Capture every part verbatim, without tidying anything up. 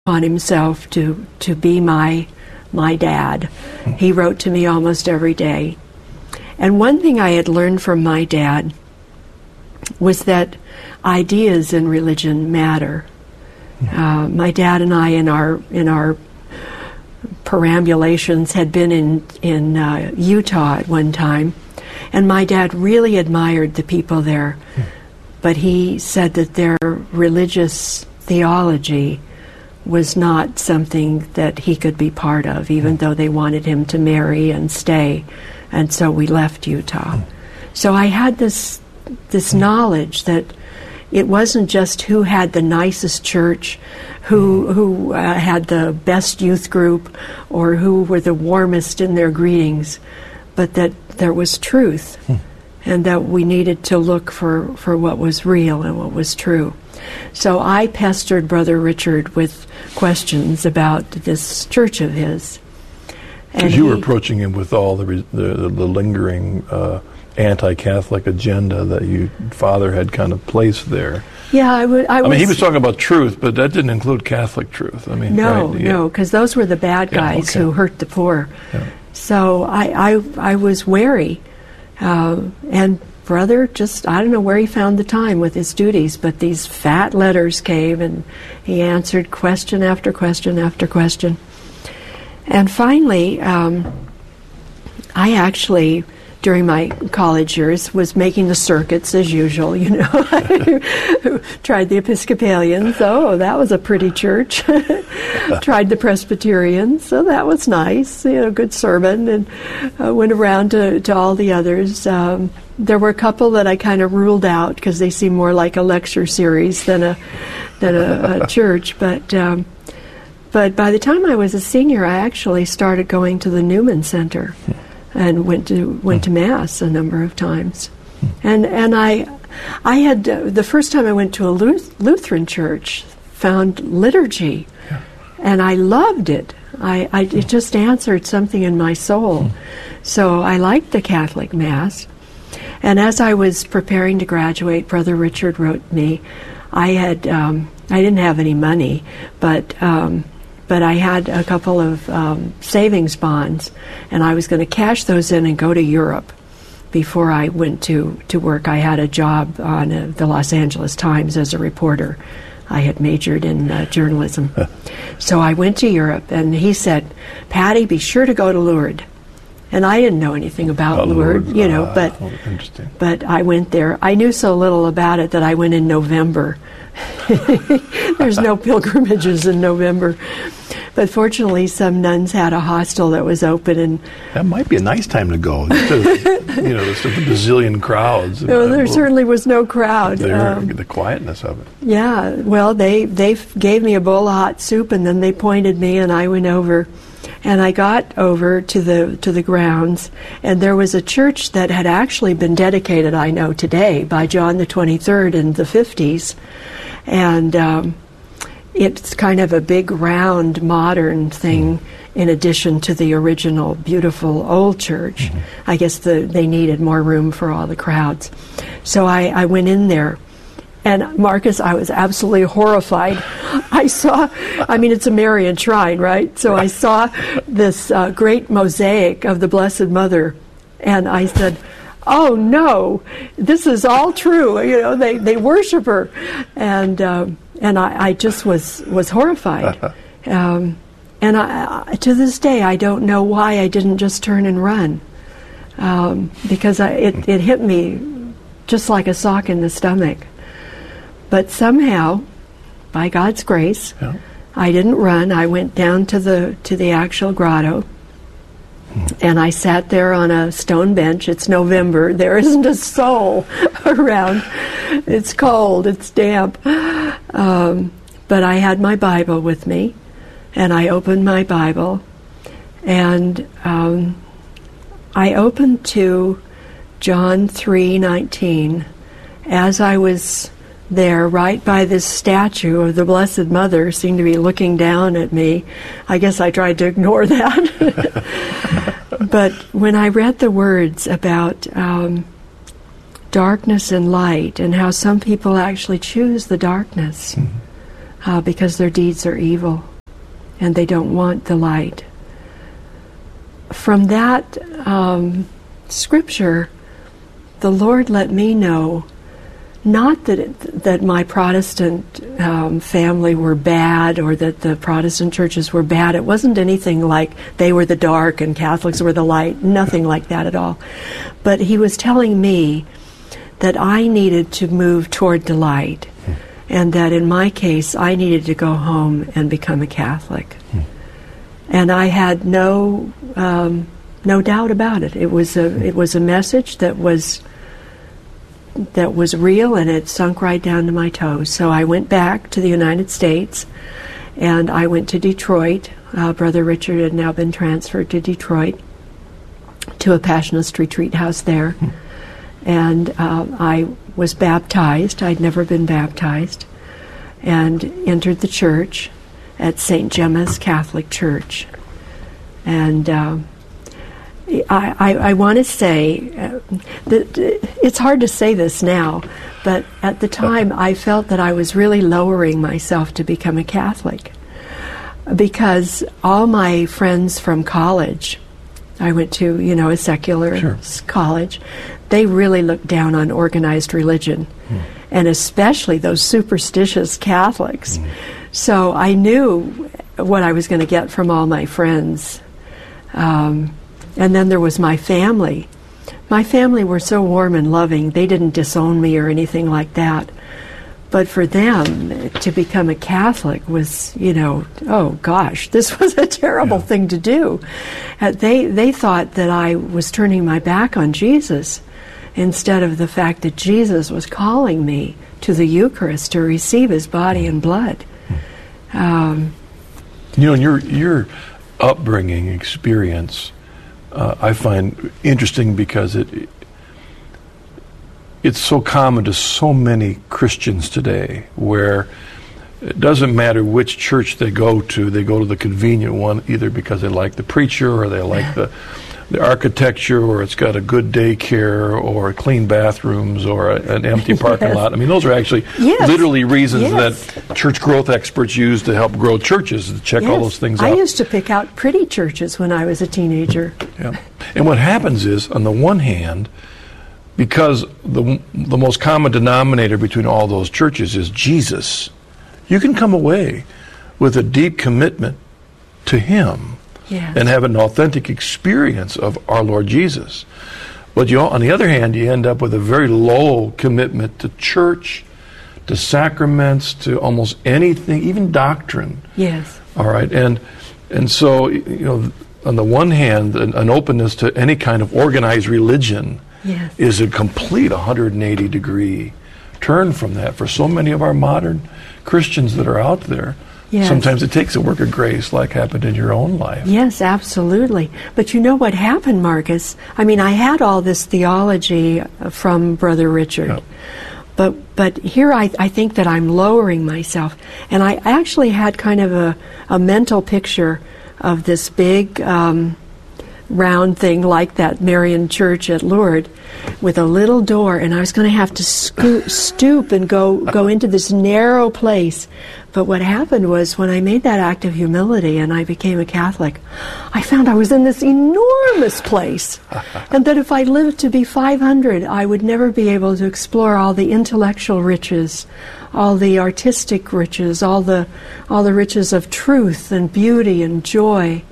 on himself to to be my my dad. He wrote to me almost every day. And one thing I had learned from my dad was that ideas in religion matter. Uh, my dad and I, in our in our perambulations, had been in in uh, Utah at one time, and my dad really admired the people there. But he said that their religious theology was not something that he could be part of, even though they wanted him to marry and stay. And so we left Utah. So I had this this knowledge that it wasn't just who had the nicest church, who who uh, had the best youth group, or who were the warmest in their greetings, but that there was truth, and that we needed to look for, for what was real and what was true. So I pestered Brother Richard with questions about this church of his. Because you were approaching him with all the re- the, the lingering uh, anti-Catholic agenda that you father had kind of placed there. Yeah, I would. I, I was, mean, he was talking about truth, but that didn't include Catholic truth. I mean, no, right? Yeah. no, because those were the bad guys yeah, okay. who hurt the poor. Yeah. So I, I, I was wary, uh, and Brother just, I don't know where he found the time with his duties, but these fat letters came, and he answered question after question after question. And finally, um, I actually, during my college years, was making the circuits as usual, you know. Tried the Episcopalians, oh, that was a pretty church. Tried the Presbyterians, so that was nice, you know, good sermon, and uh, went around to, to all the others. Um, there were a couple that I kind of ruled out because they seemed more like a lecture series than a than a, a church, but... Um, But by the time I was a senior, I actually started going to the Newman Center and went to went to Mass a number of times. And and I I had uh, the first time I went to a Luth- Lutheran church, found liturgy, and I loved it. I, I it just answered something in my soul. So I liked the Catholic Mass. And as I was preparing to graduate, Brother Richard wrote me. I had um, I didn't have any money, but um, but I had a couple of um, savings bonds, and I was going to cash those in and go to Europe before I went to, to work. I had a job on uh, the Los Angeles Times as a reporter. I had majored in uh, journalism. So I went to Europe, and he said, Patty, be sure to go to Lourdes. And I didn't know anything about oh, Lourdes, Lord. you know, uh, but oh, interesting. but I went there. I knew so little about it that I went in November. There's no pilgrimages in November. But fortunately, some nuns had a hostel that was open, and that might be a nice time to go. Instead of, you know, there's a bazillion crowds. No, there well, certainly was no crowd. There, um, the quietness of it. Yeah, well, they they gave me a bowl of hot soup, and then they pointed me, and I went over. And I got over to the to the grounds, and there was a church that had actually been dedicated, I know today, by John the twenty-third in the fifties. And um, it's kind of a big, round, modern thing in addition to the original, beautiful old church. Mm-hmm. I guess the, they needed more room for all the crowds. So I, I went in there. And Marcus, I was absolutely horrified. I saw, I mean, it's a Marian shrine, right? So I saw this uh, great mosaic of the Blessed Mother, and I said, oh no, this is all true. You know, they, they worship her. And um, and I, I just was, was horrified. Um, and I, to this day, I don't know why I didn't just turn and run. Um, because I, it, it hit me just like a sock in the stomach. But somehow, by God's grace, yeah. I didn't run. I went down to the to the actual grotto, hmm. and I sat there on a stone bench. It's November. There isn't a soul around. It's cold. It's damp. Um, but I had my Bible with me, and I opened my Bible, and um, I opened to John three nineteen. As I was there, right by this statue of the Blessed Mother, seemed to be looking down at me. I guess I tried to ignore that. But when I read the words about um, darkness and light, and how some people actually choose the darkness mm-hmm. uh, because their deeds are evil, and they don't want the light. From that um, scripture, the Lord let me know, not that it, that my Protestant um, family were bad or that the Protestant churches were bad. It wasn't anything like they were the dark and Catholics were the light, nothing like that at all. But he was telling me that I needed to move toward the light, hmm. and that in my case I needed to go home and become a Catholic. Hmm. And I had no um, no doubt about it. It was a it was a message that was that was real, and it sunk right down to my toes. So I went back to the United States, and I went to Detroit. Uh, Brother Richard had now been transferred to Detroit, to a Passionist retreat house there. Hmm. And uh, I was baptized. I'd never been baptized, and entered the church at Saint Gemma's Catholic Church. And uh, I, I, I want to say uh, that it's hard to say this now, but at the time I felt that I was really lowering myself to become a Catholic, because all my friends from college, I went to, you know, a secular sure. college, they really looked down on organized religion, mm. and especially those superstitious Catholics. Mm. So I knew what I was going to get from all my friends. Um, and then there was my family. My family were so warm and loving. They didn't disown me or anything like that. But for them, to become a Catholic was, you know, oh gosh, this was a terrible yeah. thing to do. Uh, they they thought that I was turning my back on Jesus, instead of the fact that Jesus was calling me to the Eucharist to receive his body and blood. Um, you know, in your, your upbringing experience, uh, I find interesting because it it's so common to so many Christians today, where it doesn't matter which church they go to, they go to the convenient one either because they like the preacher or they like the the architecture, or it's got a good daycare or clean bathrooms or a, an empty parking yes. lot. I mean, those are actually yes. literally reasons yes. that church growth experts use to help grow churches, to check yes. all those things I out. I used to pick out pretty churches when I was a teenager. Yeah. And what happens is, on the one hand, because the the most common denominator between all those churches is Jesus, you can come away with a deep commitment to him. Yes. And have an authentic experience of our Lord Jesus. But you, on the other hand, you end up with a very low commitment to church, to sacraments, to almost anything, even doctrine. Yes. All right, and and so, you know, on the one hand, an, an openness to any kind of organized religion yes. is a complete one hundred eighty degree turn from that for so many of our modern Christians that are out there. Yes. Sometimes it takes a work of grace, like happened in your own life. Yes, absolutely. But you know what happened, Marcus? I mean, I had all this theology from Brother Richard. Yep. But but here I, I think that I'm lowering myself. And I actually had kind of a, a mental picture of this big um, round thing like that Marian church at Lourdes with a little door, and I was going to have to scoop, stoop and go, go into this narrow place. But what happened was, when I made that act of humility and I became a Catholic, I found I was in this enormous place, and that if I lived to be five hundred, I would never be able to explore all the intellectual riches, all the artistic riches, all the all the riches of truth and beauty and joy.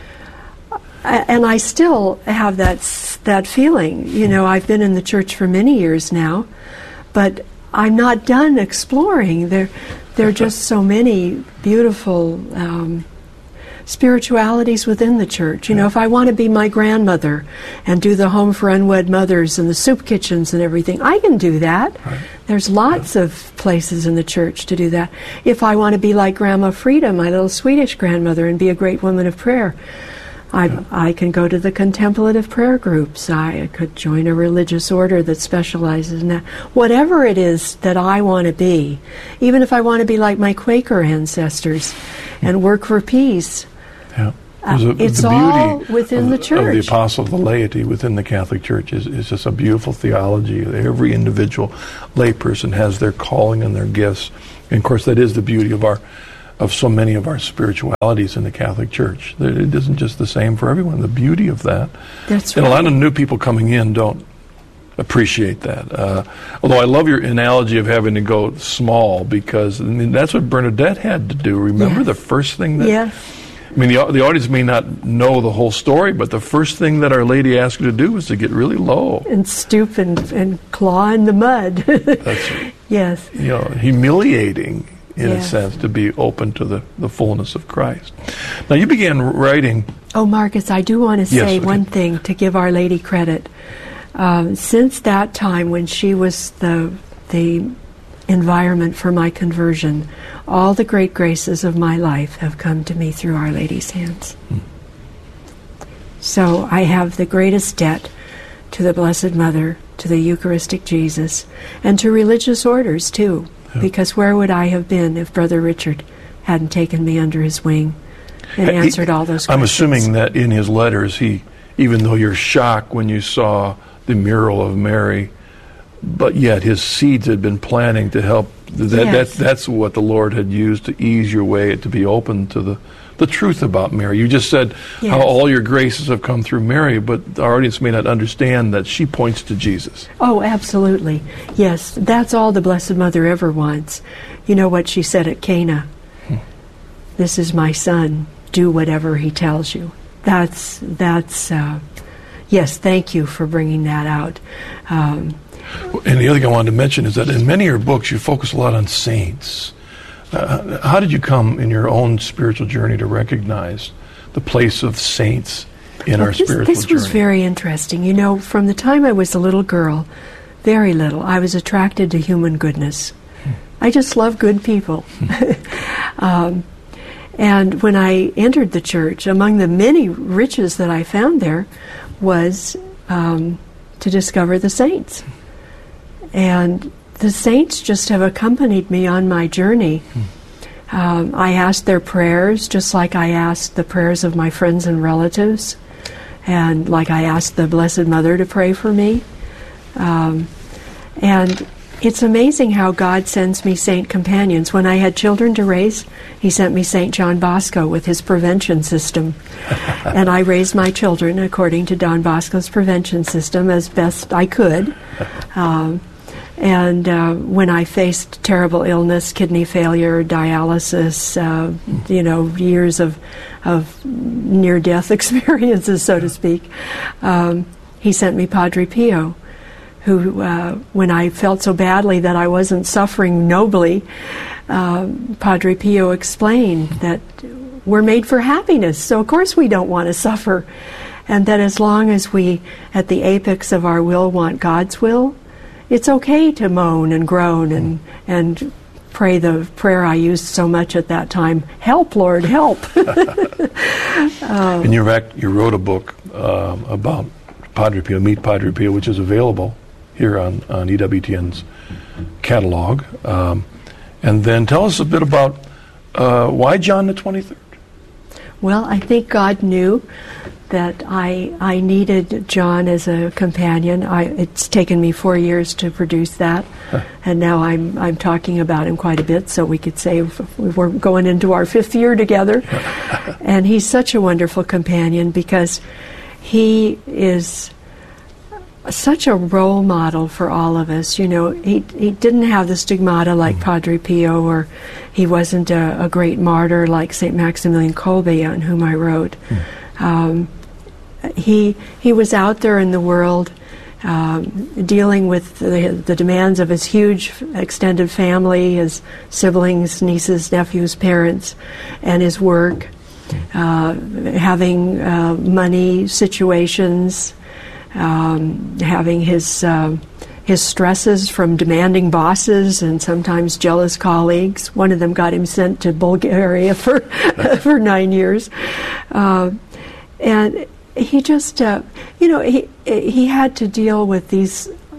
And I still have that that feeling. You know, I've been in the church for many years now, but I'm not done exploring. There, there are just so many beautiful um, spiritualities within the church. You know, if I want to be my grandmother and do the Home for Unwed Mothers and the soup kitchens and everything, I can do that. Right. There's lots yeah. of places in the church to do that. If I want to be like Grandma Frida, my little Swedish grandmother, and be a great woman of prayer, I, yeah. I can go to the contemplative prayer groups. I could join a religious order that specializes in that. Whatever it is that I want to be, even if I want to be like my Quaker ancestors and work for peace, yeah. uh, a, it's the all beauty within of, the church. Of the apostle of the laity within the Catholic Church is, is just a beautiful theology. Every individual layperson has their calling and their gifts. And of course, that is the beauty of our of so many of our spiritualities in the Catholic Church. It isn't just the same for everyone. The beauty of that. That's and right. a lot of new people coming in don't appreciate that. Uh, although I love your analogy of having to go small, because I mean, that's what Bernadette had to do. Remember Yes. the first thing that... Yes. I mean, the, the audience may not know the whole story, but the first thing that Our Lady asked her to do was to get really low. And stoop and, and claw in the mud. That's, Yes. you know, humiliating, in Yes. a sense, to be open to the, the fullness of Christ. Now, you began writing... Oh, Marcus, I do want to Yes, say okay. one thing to give Our Lady credit. Um, since that time when she was the the environment for my conversion, all the great graces of my life have come to me through Our Lady's hands. Hmm. So I have the greatest debt to the Blessed Mother, to the Eucharistic Jesus, and to religious orders too, Yeah. because where would I have been if Brother Richard hadn't taken me under his wing and He- answered all those questions? I'm assuming that in his letters, he, even though you're shocked when you saw the mural of Mary, but yet his seeds had been planting to help. That, Yes. that, that's what the Lord had used to ease your way, to be open to the, the truth about Mary. You just said Yes. how all your graces have come through Mary, but our audience may not understand that she points to Jesus. Oh, absolutely. Yes, that's all the Blessed Mother ever wants. You know what she said at Cana? Hmm. This is my son. Do whatever he tells you. That's, that's, uh, yes, thank you for bringing that out. Um, And the other thing I wanted to mention is that in many of your books, you focus a lot on saints. Uh, how did you come in your own spiritual journey to recognize the place of saints in well, our this, spiritual this journey? was very interesting. You know, from the time I was a little girl, very little, I was attracted to human goodness. Hmm. I just love good people. um, and when I entered the church, among the many riches that I found there was um, to discover the saints. And the saints just have accompanied me on my journey. Hmm. Um, I asked their prayers just like I asked the prayers of my friends and relatives, and like I asked the Blessed Mother to pray for me. Um, and it's amazing how God sends me saint companions. When I had children to raise, He sent me Saint John Bosco with his prevention system. And I raised my children according to Don Bosco's prevention system as best I could. Um, And uh, when I faced terrible illness, kidney failure, dialysis, uh, you know, years of of near-death experiences, so to speak, um, he sent me Padre Pio, who, uh, when I felt so badly that I wasn't suffering nobly, uh, Padre Pio explained that we're made for happiness, so of course we don't want to suffer, and that as long as we, at the apex of our will, want God's will, it's okay to moan and groan and and pray the prayer I used so much at that time, help, Lord, help. um, and you, rec- you wrote a book um, about Padre Pio, Meet Padre Pio, which is available here on, on E W T N's catalog. Um, and then tell us a bit about uh, why John the twenty-third? Well, I think God knew that I I needed John as a companion. I, it's taken me four years to produce that, huh. and now I'm I'm talking about him quite a bit. So we could say we're going into our fifth year together, and he's such a wonderful companion because he is such a role model for all of us. You know, he he didn't have the stigmata like mm. Padre Pio, or he wasn't a, a great martyr like Saint Maximilian Kolbe, on whom I wrote. Mm. Um, he he was out there in the world, um, dealing with the, the demands of his huge extended family, his siblings, nieces, nephews, parents, and his work, uh, having uh, money situations, um, having his uh, his stresses from demanding bosses and sometimes jealous colleagues. One of them got him sent to Bulgaria for for nine years. Uh, And he just, uh, you know, he he had to deal with these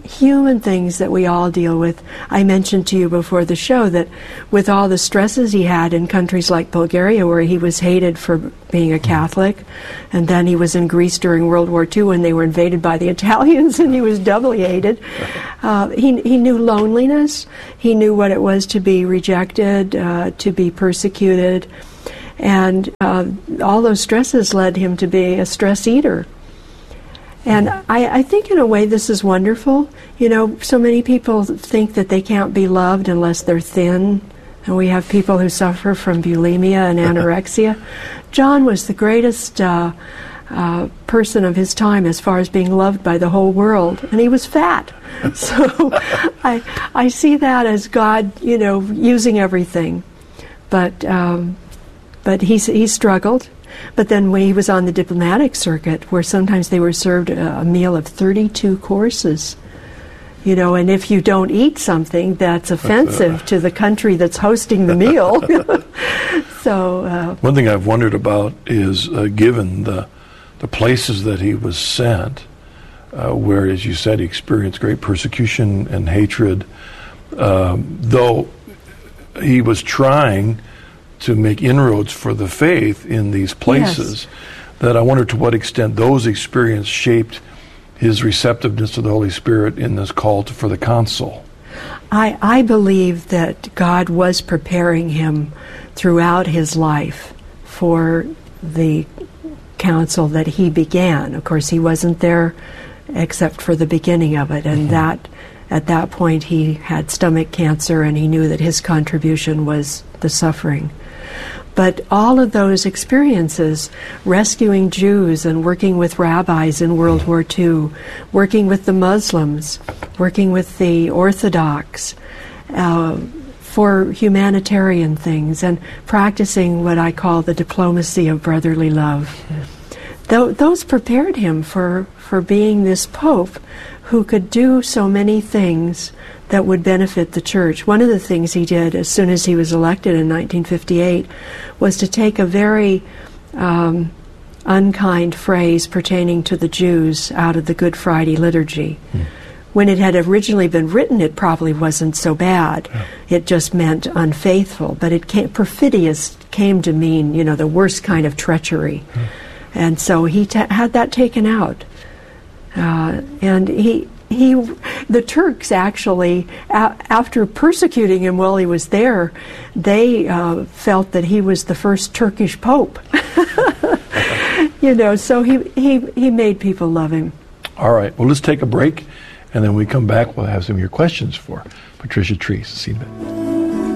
human things that we all deal with. I mentioned to you before the show that with all the stresses he had in countries like Bulgaria, where he was hated for being a Catholic, and then he was in Greece during World War Two when they were invaded by the Italians, and he was doubly hated. Uh, he, he knew loneliness. He knew what it was to be rejected, uh, to be persecuted, and uh, all those stresses led him to be a stress eater. And I, I think in a way this is wonderful. You know, so many people think that they can't be loved unless they're thin. And we have people who suffer from bulimia and anorexia. John was the greatest uh, uh, person of his time as far as being loved by the whole world. And he was fat. So I, I see that as God, you know, using everything. But, um, but he, he struggled. But then when he was on the diplomatic circuit, where sometimes they were served a, a meal of thirty-two courses, you know, and if you don't eat something, that's offensive that's, uh, to the country that's hosting the meal. So uh, one thing I've wondered about is, uh, given the the places that he was sent, uh, where, as you said, he experienced great persecution and hatred, um, though he was trying to make inroads for the faith in these places, yes. that I wonder to what extent those experiences shaped his receptiveness to the Holy Spirit in this call to, for the council. I, I believe that God was preparing him throughout his life for the council that he began. Of course, he wasn't there except for the beginning of it, and mm-hmm. that at that point he had stomach cancer, and he knew that his contribution was the suffering. But all of those experiences, rescuing Jews and working with rabbis in World War Two, working with the Muslims, working with the Orthodox, uh, for humanitarian things, and practicing what I call the diplomacy of brotherly love. Th- those prepared him for, for being this Pope who could do so many things that would benefit the church. One of the things he did as soon as he was elected in nineteen fifty-eight was to take a very um, unkind phrase pertaining to the Jews out of the Good Friday liturgy. Hmm. When it had originally been written, it probably wasn't so bad. Yeah. It just meant unfaithful. But it came, perfidious came to mean, you know, the worst kind of treachery. Hmm. And so he ta- had that taken out. Uh, and he... He, the Turks actually, a- after persecuting him while he was there, they uh, felt that he was the first Turkish pope. You know, so he, he, he made people love him. All right, well, let's take a break, and then when we come back, we'll have some of your questions for Patricia Treese this evening.